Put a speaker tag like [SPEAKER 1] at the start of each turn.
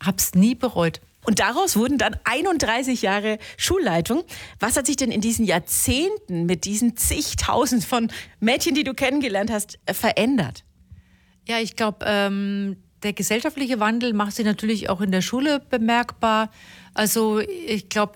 [SPEAKER 1] habe es nie bereut.
[SPEAKER 2] Und daraus wurden dann 31 Jahre Schulleitung. Was hat sich denn in diesen Jahrzehnten mit diesen zigtausend von Mädchen, die du kennengelernt hast, verändert?
[SPEAKER 1] Ja, ich glaube, der gesellschaftliche Wandel macht sich natürlich auch in der Schule bemerkbar. Also ich glaube,